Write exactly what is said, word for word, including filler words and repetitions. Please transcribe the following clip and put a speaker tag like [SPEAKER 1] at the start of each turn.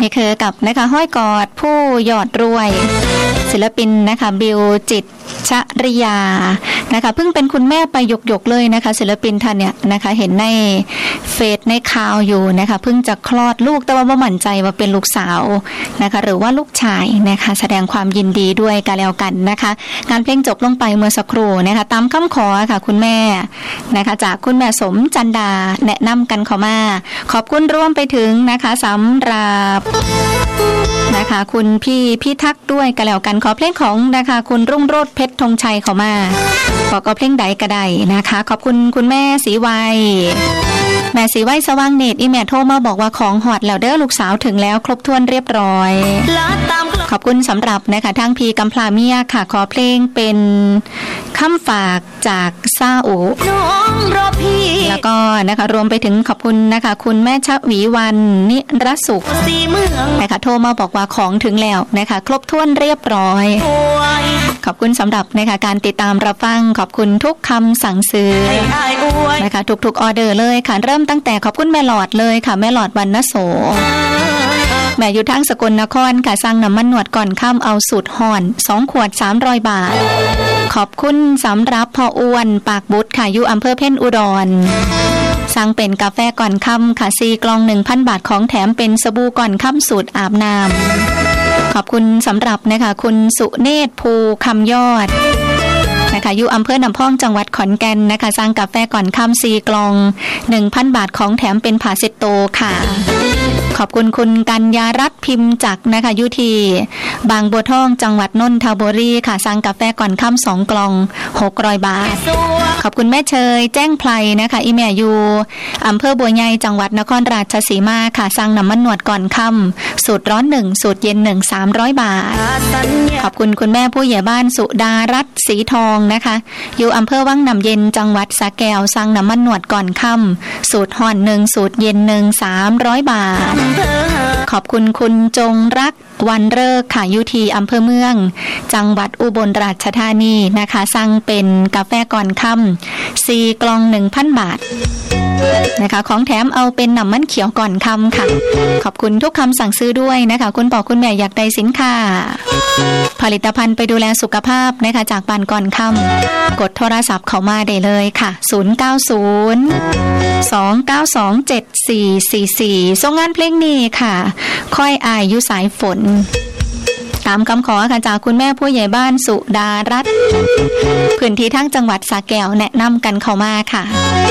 [SPEAKER 1] นี่คือกับนะคะห้อยกอดผู้ยอดรวยศิลปินนะคะบิวจิตชริยานะคะเพิ่งเป็นคุณแม่ไปหยกๆเลยนะคะศิลปินท่านเนี่ยนะคะเห็นในเฟซในข่าวอยู่นะคะเพิ่งจะคลอดลูกแต่ว่าไม่มั่นใจว่าเป็นลูกสาวนะคะหรือว่าลูกชายนะคะแสดงความยินดีด้วยกันแล้วกันนะคะงานเพลงจบลงไปเมื่อสักครู่นะคะตามคำขอค่ะคุณแม่นะคะจากคุณแม่สมจันดาแนะนำกันเข้ามาขอบคุณร่วมไปถึงนะคะสำหรับนะคะคุณพี่พี่ทักด้วยกันแล้วกันขอเพลงของนะคะคุณรุ่งโรจน์เพชรธงชัยเข้ามาขอก็เพลงใดก็ได้นะคะขอบคุณคุณแม่ศรีวัยแม่ศรีวัยสว่างเนตรอีแม่โทรมาบอกว่าของหอดแล้วเด้อลูกสาวถึงแล้วครบถ้วนเรียบร้อยขอบคุณสำหรับนะคะทั้งพีกำพลาเมียค่ะขอเพลงเป็นคำฝากจากซาอุแล้วก็นะคะรวมไปถึงขอบคุณนะคะคุณแม่ชวีวันนิรสุขนะคะโทรมาบอกว่าของถึงแล้วนะคะครบถ้วนเรียบร้อยขอบคุณสำหรับนะคะการติดตามรับฟังขอบคุณทุกคำสั่งซื้อนะคะทุกๆออเดอร์เลยค่ะเริ่มตั้งแต่ขอบคุณแม่หลอดเลยค่ะแม่หลอดวรรณโสแม่อยู่ทางสกลนครค่ะสั่งน้ำมันหนวดก่อนค่ำเอาสูตรห่อนสองขวดสามร้อยบาทขอบคุณสำหรับพ่ออ้วนปากบุตรค่ะอยู่อำเภอเพ่นอุดรสั่งเป็นกาแฟก่อนค่ำค่ะซีกล่อง หนึ่งพัน บาทของแถมเป็นสบู่ก่อนค่ำสูตรอาบน้ำขอบคุณสำหรับนะคะคุณสุเนศภูคำยอดนะคะอยู่อำเภอหนำพองจังหวัดขอนแก่นนะคะสั่งกาแฟก่อนค่ำซีกล่อง หนึ่งพัน บาทของแถมเป็นผ้าเช็ดโต๊ะค่ะขอบคุณคุณกัญญารัตน์พิมพ์จักรนะคะอยู่ที่บางบัวทองจังหวัดนนทบุรีค่ะสั่งกาแฟก่อนค่ำสองกล่องหกร้อยบาทขอบคุณแม่เชยแจ้งไพรนะคะอีแม่อยู่อำเภอบัวใหญ่จังหวัดนครราชสีมาค่ะสั่งน้ำมันหนวดก่อนค่ำสูตรร้อนหนึ่งสูตรเย็นหนึ่งสามร้อยบาทขอบคุณคุณแม่ผู้ใหญ่บ้านสุดารัตน์สีทองนะคะอยู่อำเภอวังน้ำเย็นจังหวัดสระแก้วสั่งน้ำมันหนวดก่อนค่ำสูตรห่อนหนึ่งสูตรเย็นหนึ่งสามร้อยบาทขอบคุณคุณจงรักวันเลิกค่ะอยู่ที่อำเภอเมืองจังหวัดอุบลราชธานีนะคะสั่งเป็นกาแฟก่อนค่ำสี่กล่อง หนึ่งพัน บาทนะคะของแถมเอาเป็นน้ำมันเขียวก่อนค่ำค่ะขอบคุณทุกคำสั่งซื้อด้วยนะคะคุณพ่อคุณแม่อยากได้สินค้าผลิตภัณฑ์ไปดูแลสุขภาพนะคะจากบ้านก่อนค่ำกดโทรศัพท์เข้ามาได้เลยค่ะศูนย์ เก้า ศูนย์ สอง เก้า สอง เจ็ด สี่ สี่ สี่ส่งงานเพลงนี้ค่ะค่อยอายอยู่สายฝนตามคำขอค่ะจากคุณแม่ผู้ใหญ่บ้านสุดารัตน์พื้นที่ทั้งจังหวัดสระแก้วแนะนำกันเข้ามาค่ะ